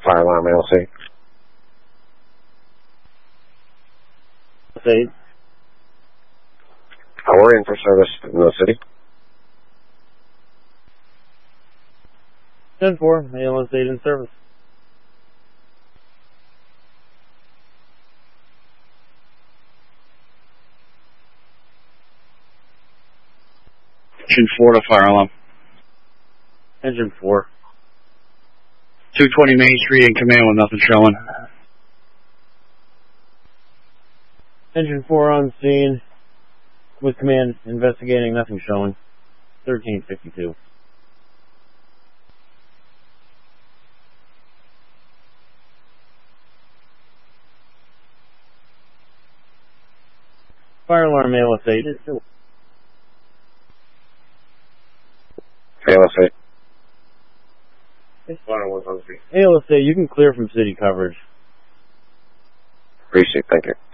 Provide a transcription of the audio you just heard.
Fire alarm ALC. State. We're in for service in the city. 10-4, ALS 8 in service. Engine 4 to fire alarm. Engine 4. 220 Main Street in command with nothing showing. Engine 4 on scene with command investigating, nothing showing. 1352. Fire alarm ALS 8. ALS 8. ALS 8, you can clear from city coverage. Appreciate it. Thank you.